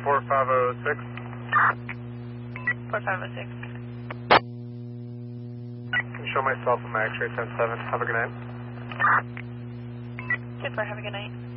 4506. 4506. Can show myself on my X-ray 10-7. Have a good night. 2-4, have a good night.